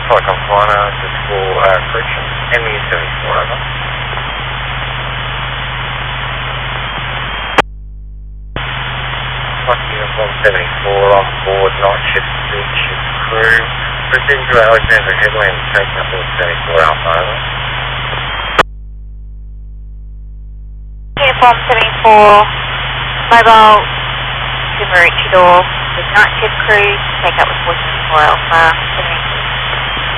Telecom Flyner, just for correction, MU74 over. Flight Uniform 74 on board, night shift, big shift crew. Proceeding to Alexandra Headland, taking up with 74 Alpha over. Uniform 74, mobile to Maroochydore with night shift crew, take up with 44 Alpha,